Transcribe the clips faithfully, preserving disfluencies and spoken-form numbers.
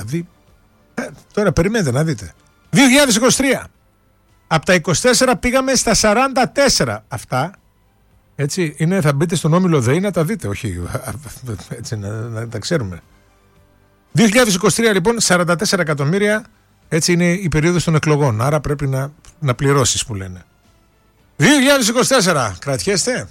Δηλαδή, ε, τώρα περιμένετε να δείτε. δύο χιλιάδες είκοσι τρία. Από τα είκοσι τέσσερα πήγαμε στα σαράντα τέσσερα. Αυτά, έτσι, είναι, θα μπείτε στον όμιλο ΔΕΗ να τα δείτε, όχι, έτσι, να, να τα ξέρουμε. δύο χιλιάδες είκοσι τρία λοιπόν, σαράντα τέσσερα εκατομμύρια, έτσι είναι η περίοδος των εκλογών, άρα πρέπει να, να πληρώσεις που λένε. δύο χιλιάδες είκοσι τέσσερα, κρατιέστε,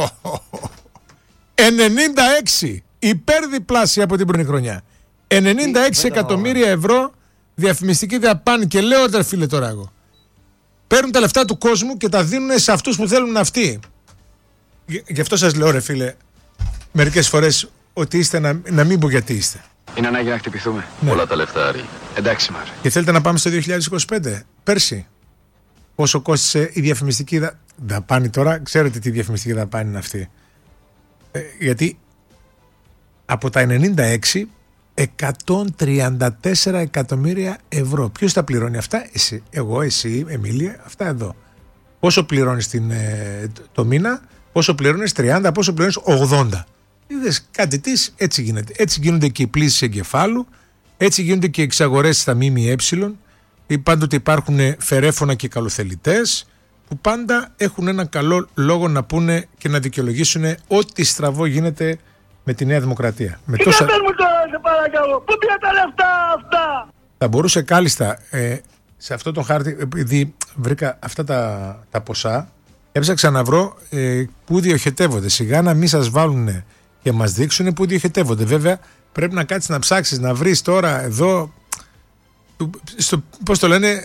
ενενήντα έξι, υπέρδιπλάσια από την πρώτη χρονιά. ενενήντα έξι εκατομμύρια ευρώ διαφημιστική δαπάνη, και λέω ρε φίλε τώρα εγώ, παίρνουν τα λεφτά του κόσμου και τα δίνουν σε αυτούς που θέλουν αυτοί. Γι' αυτό σας λέω ρε φίλε, μερικές φορές ότι είστε να, να μην πω γιατί είστε. Είναι ανάγκη να χτυπηθούμε. Ναι. Όλα τα λεφτά, Άρη. Εντάξει, Μάρη. Και θέλετε να πάμε στο δύο χιλιάδες είκοσι πέντε, πέρσι. Πόσο κόστισε η διαφημιστική δα... δαπάνη τώρα, ξέρετε τι διαφημιστική δαπάνη είναι αυτή. Ε, γιατί από τα ενενήντα έξι, εκατόν τριάντα τέσσερα εκατομμύρια ευρώ. Ποιος τα πληρώνει αυτά? Εσύ, εγώ, εσύ, Εμίλια, αυτά εδώ. Πόσο πληρώνεις την, ε, το μήνα, πόσο πληρώνεις τριάντα, πόσο πληρώνεις ογδόντα. Είδες κάτι της, έτσι γίνεται. Έτσι γίνονται και οι πλήσεις εγκεφάλου, έτσι γίνονται και οι εξαγορές στα ΜΜΕ. Πάντοτε υπάρχουν φερέφωνα και καλοθελητές που πάντα έχουν ένα καλό λόγο να πούνε και να δικαιολογήσουν ό,τι στραβό γίνεται με τη Νέα Δημοκρατία. Με τι τόσα... μου τώρα, σε παρακαλώ, πού πήγα τα λεφτά αυτά? Θα μπορούσε κάλλιστα ε, σε αυτό το χάρτη, επειδή βρήκα αυτά τα, τα ποσά, έψαξα να βρω ε, πού διοχετεύονται. Σιγά να μην σας βάλουν και μας δείξουν πού διοχετεύονται. Βέβαια πρέπει να κάτσεις να ψάξεις, να βρεις τώρα εδώ, στο, πώς το λένε,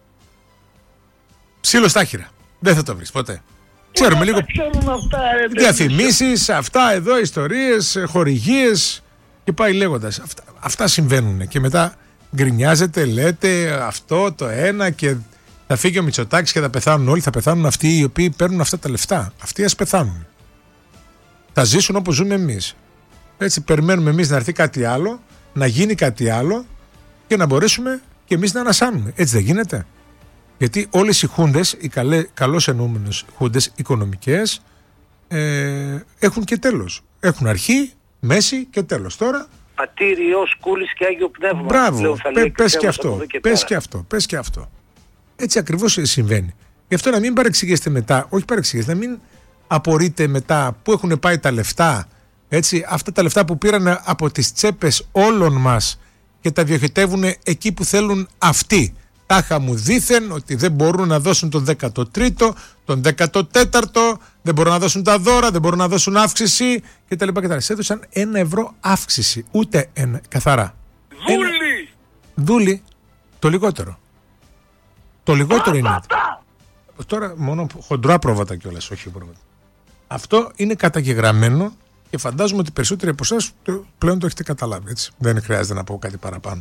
ψήλο στάχυρα. Δεν θα το βρεις ποτέ. Ξέρουμε λίγο αυτά, διαφημίσεις, αυτά εδώ, ιστορίες, χορηγίες και πάει λέγοντας. Αυτά, αυτά συμβαίνουν και μετά γκρινιάζετε, λέτε αυτό το ένα και θα φύγει ο Μητσοτάκης και θα πεθάνουν όλοι. Θα πεθάνουν αυτοί οι οποίοι παίρνουν αυτά τα λεφτά. Αυτοί ας πεθάνουν. Θα ζήσουν όπως ζούμε εμείς. Έτσι περιμένουμε εμείς να έρθει κάτι άλλο, να γίνει κάτι άλλο και να μπορέσουμε και εμείς να ανασάνουμε. Έτσι δεν γίνεται? Γιατί όλες οι χούντες, οι καλέ, καλώς εννοούμενες χούντες οικονομικές, ε, έχουν και τέλος. Έχουν αρχή, μέση και τέλος. Τώρα... Πατήριος, Κούλης και Άγιο Πνεύμα. Μπράβο, πε, πες και αυτό, και πες και αυτό, πες και αυτό. Έτσι ακριβώς συμβαίνει. Γι' αυτό να μην παρεξηγήσετε μετά, όχι παρεξηγήσετε, να μην απορείτε μετά που έχουν πάει τα λεφτά, έτσι, αυτά τα λεφτά που πήραν από τις τσέπες όλων μας και τα διοχετεύουν εκεί που θέλουν αυτοί. Τάχα μου δήθεν ότι δεν μπορούν να δώσουν τον δέκατο τρίτο, τον δέκατο τέταρτο, δεν μπορούν να δώσουν τα δώρα, δεν μπορούν να δώσουν αύξηση κτλ. Σε έδωσαν ένα ευρώ αύξηση, ούτε ένα, καθαρά. Δούλη! Δούλη, το λιγότερο. Το λιγότερο είναι. Τώρα μόνο χοντρά πρόβατα κιόλας, όχι πρόβατα. Αυτό είναι καταγεγραμμένο και φαντάζομαι ότι περισσότεροι από εσάς πλέον το έχετε καταλάβει. Έτσι. Δεν χρειάζεται να πω κάτι παραπάνω.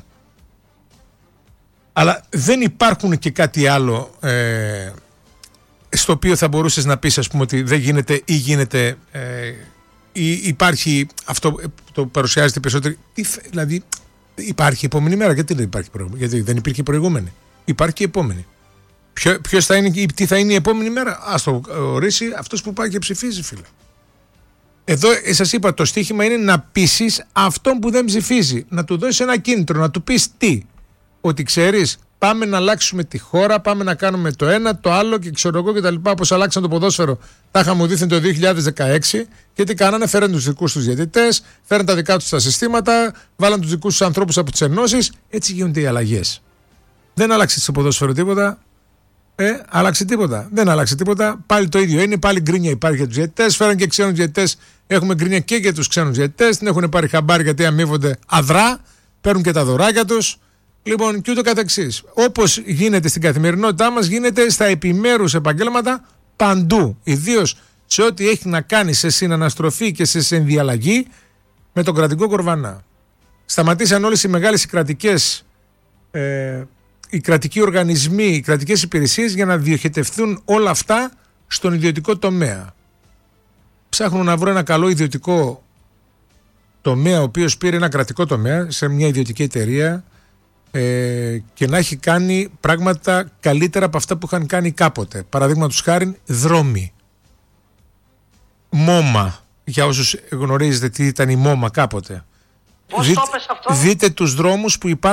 Αλλά δεν υπάρχουν και κάτι άλλο ε, στο οποίο θα μπορούσες να πεις, ας πούμε, ότι δεν γίνεται ή γίνεται ε, ή υπάρχει αυτό το παρουσιάζεται περισσότερο. Δηλαδή υπάρχει επόμενη μέρα. Γιατί δεν υπάρχει προηγούμενη? Γιατί δεν υπήρχε προηγούμενη. Υπάρχει και επόμενη. Ποιο, ποιος θα είναι, τι θα είναι η επόμενη μέρα? Ας το ορίσει αυτός που πάει και ψηφίζει, φίλε. Εδώ σας είπα, το στίχημα είναι να πείσεις αυτόν που δεν ψηφίζει, να του δώσεις ένα κίνητρο, να του πεις τι? Ότι ξέρεις, πάμε να αλλάξουμε τη χώρα, πάμε να κάνουμε το ένα, το άλλο και ξέρω εγώ και τα λοιπά. Όπως αλλάξαν το ποδόσφαιρο, τα είχαμε ουδήθεν το δύο χιλιάδες δεκαέξι, και τι κάνανε? Φέραν τους δικούς τους διαιτητές, φέραν τα δικά τους τα συστήματα, βάλαν τους δικούς τους ανθρώπους από τις ενώσεις. Έτσι γίνονται οι αλλαγές. Δεν άλλαξε το ποδόσφαιρο τίποτα. Ε, άλλαξε τίποτα. Δεν άλλαξε τίποτα. Πάλι το ίδιο είναι. Πάλι γκρίνια υπάρχει για τους διαιτητές. Φέραν και ξένους διαιτητές. Έχουμε γκρίνια και για τους ξένους διαιτητές. Την έχουν πάρει χαμπάρι γιατί αμείβονται αδρά. Παίρνουν και τα δωράκια τους. Λοιπόν, και ούτω καθεξής. Όπως γίνεται στην καθημερινότητά μας, γίνεται στα επιμέρους επαγγέλματα παντού. Ιδίως σε ό,τι έχει να κάνει σε συναναστροφή και σε συνδιαλλαγή με τον κρατικό κορβανά. Σταματήσαν όλες οι μεγάλες οι κρατικές. Ε, οι κρατικοί οργανισμοί, οι κρατικές υπηρεσίες για να διοχετευθούν όλα αυτά στον ιδιωτικό τομέα. Ψάχνω να βρω ένα καλό ιδιωτικό τομέα ο οποίος πήρε ένα κρατικό τομέα σε μια ιδιωτική εταιρεία ε, και να έχει κάνει πράγματα καλύτερα από αυτά που είχαν κάνει κάποτε. Παραδείγματος χάριν δρόμοι. Μόμα, για όσους γνωρίζετε τι ήταν η Μόμα κάποτε. Πώς Δείτε, το πες αυτό? δείτε τους δρόμους που υπάρχουν